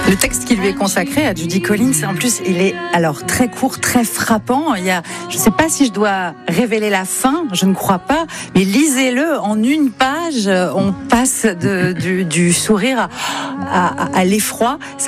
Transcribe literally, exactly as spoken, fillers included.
Le texte qui lui est consacré à Judy Collins, en plus, il est alors très court, très frappant. Il y a, je ne sais pas si je dois révéler la fin, je ne crois pas, mais lisez-le en une page. On passe de, du, du sourire à, à, à l'effroi. Ça